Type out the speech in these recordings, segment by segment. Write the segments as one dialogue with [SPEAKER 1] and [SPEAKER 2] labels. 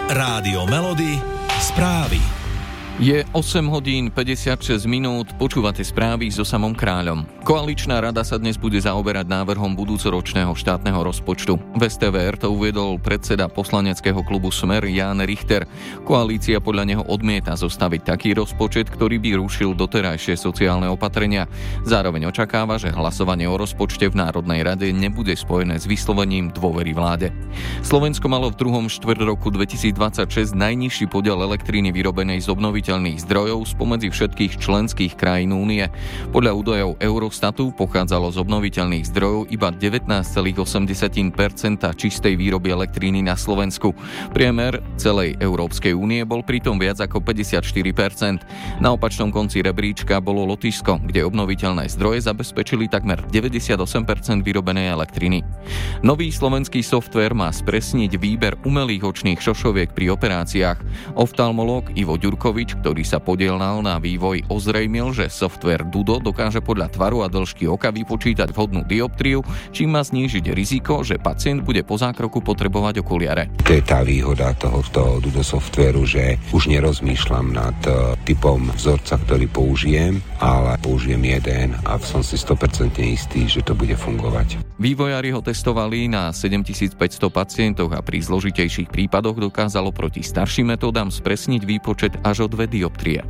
[SPEAKER 1] Rádio Melody, správy.
[SPEAKER 2] Je 8 hodín 56 minút, počúvate správy so Samom Kráľom. Koaličná rada sa dnes bude zaoberať návrhom budúcoročného štátneho rozpočtu. V STVR to uviedol predseda poslaneckého klubu Smer Ján Richter. Koalícia podľa neho odmieta zostaviť taký rozpočet, ktorý by rušil doterajšie sociálne opatrenia. Zároveň očakáva, že hlasovanie o rozpočte v Národnej rade nebude spojené s vyslovením dôvery vláde. Slovensko malo v druhom štvrťroku 2026 najnižší podiel elektriny vyrobenej z obnoviteľných zdrojov spomedzi všetkých členských krajín únie. Podľa údajov Eurostatu pochádzalo z obnoviteľných zdrojov iba 19,8% čistej výroby elektriny na Slovensku. Priemer celej Európskej únie bol pritom viac ako 54%. Na opačnom konci rebríčka bolo Lotyšsko, kde obnoviteľné zdroje zabezpečili takmer 98% vyrobenej elektriny. Nový slovenský softvér má spresniť výber umelých očných šošoviek pri operáciách. Oftalmológ Ivo Ďurkovič, ktorý sa podielal na vývoj, ozrejmil, že softvér Dudo dokáže podľa tvaru a dĺžky oka vypočítať vhodnú dioptriu, čím má znížiť riziko, že pacient bude po zákroku potrebovať okuliare.
[SPEAKER 3] To je tá výhoda tohoto Dudo softvéru, že už nerozmýšľam nad typom vzorca, ktorý použijem, ale použijem jeden a som si 100% istý, že to bude fungovať.
[SPEAKER 2] Vývojári ho testovali na 7500 pacientoch a pri zložitejších prípadoch dokázalo proti starším metódam spresniť výpočet až o 2 dioptrie.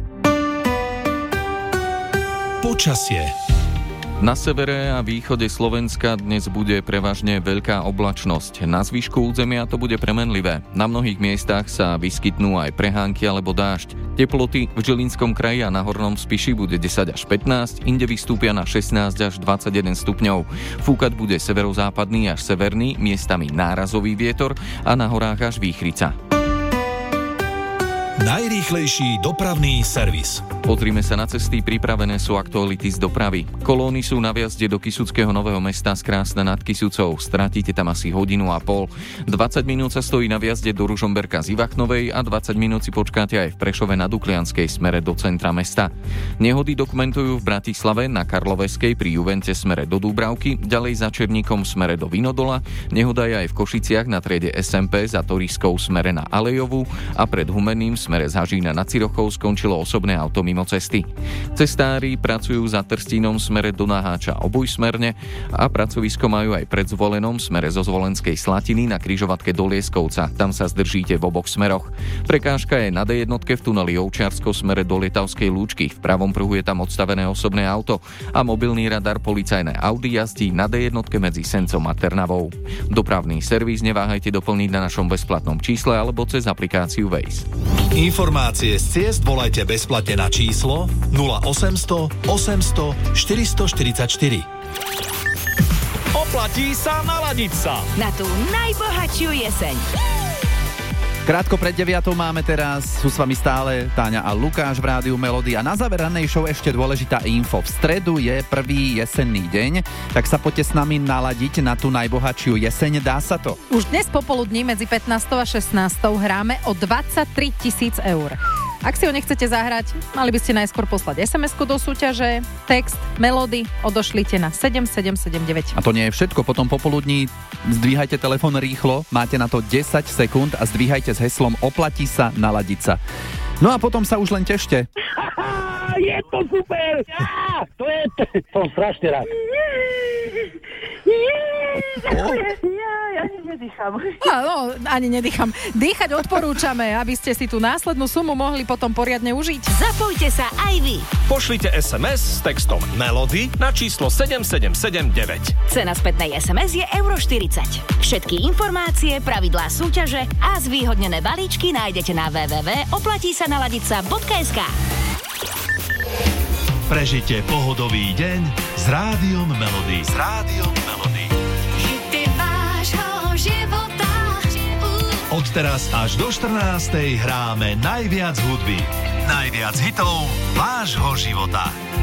[SPEAKER 1] Počasie.
[SPEAKER 2] Na severe a východe Slovenska dnes bude prevažne veľká oblačnosť. Na zvyšku územia to bude premenlivé. Na mnohých miestach sa vyskytnú aj prehánky alebo dážď. Teploty v Žilinskom kraji a na Hornom Spiši bude 10 až 15, inde vystúpia na 16 až 21 stupňov. Fúkať bude severozápadný až severný, miestami nárazový vietor a na horách až výchrica.
[SPEAKER 1] Najrýchlejší dopravný servis.
[SPEAKER 2] Pozrime sa na cesty, pripravené sú aktuality z dopravy. Kolóny sú na vjazde do Kysuckého Nového Mesta z Krásna nad Kysucou. Stratíte tam asi hodinu a pol. 20 minút sa stojí na vjazde do Ružomberka z Ivachnovej a 20 minút si počkáte aj v Prešove na Duklianskej smere do centra mesta. Nehody dokumentujú v Bratislave na Karloveskej pri Juvente smere do Dúbravky, ďalej za Černíkom smere do Vinodola. Nehoda je aj v Košiciach na triede SMP za Toriskou smere na Alejovú a pred Humenným smere z Hažína nad Cirochou skončilo osobné auto mimo cesty. Cestári pracujú za Trstínom smere do Naháča obojsmerne a pracovisko majú aj pred Zvolenom smere zo Zvolenskej Slatiny na križovatke do Lieskovca. Tam sa zdržíte v oboch smeroch. Prekážka je na D1 v tuneli Ovčiarsko smere do Lietavskej Lúčky. V pravom pruhu je tam odstavené osobné auto a mobilný radar policajné Audi jazdí na D1 medzi Sencom a Trnavou. Dopravný servis neváhajte doplniť na našom bezplatnom čísle alebo cez aplikáciu Waze.
[SPEAKER 1] Informácie z ciest volajte bezplatne na číslo 0800 800 444. Oplatí sa naladiť sa
[SPEAKER 4] na tú najbohatšiu jeseň.
[SPEAKER 5] Krátko pred 9 máme teraz, sú s vami stále Táňa a Lukáš v Rádiu Melody a na záver rannej show ešte dôležitá info. V stredu je prvý jesenný deň, tak sa poďte s nami naladiť na tú najbohatšiu jeseň, dá sa to.
[SPEAKER 6] Už dnes popoludní medzi 15. a 16. hráme o 23 000 eur. Ak si ho nechcete zahrať, mali by ste najskôr poslať SMS-ku do súťaže, text, melódy, odošlite na 7779.
[SPEAKER 5] A to nie je všetko, potom popoludní zdvíhajte telefón rýchlo, máte na to 10 sekúnd a zdvíhajte s heslom Oplatí sa naladiť sa. No a potom sa už len tešte.
[SPEAKER 7] Je to super! To je... Som strašne rád.
[SPEAKER 8] Ja ani nedýcham.
[SPEAKER 6] No, ani nedýcham. Dýchať odporúčame, aby ste si tú následnú sumu mohli potom poriadne užiť.
[SPEAKER 4] Zapojte sa aj vy.
[SPEAKER 1] Pošlite SMS s textom Melody na číslo 7779.
[SPEAKER 4] Cena spätnej SMS je €40. Všetky informácie, pravidlá súťaže a zvýhodnené balíčky nájdete na www.oplatísanaladica.sk.
[SPEAKER 1] Prežite pohodový deň s Rádiom Melody. S Rádiom Melody. Od teraz až do 14:00 hráme najviac hudby. Najviac hitov vášho života.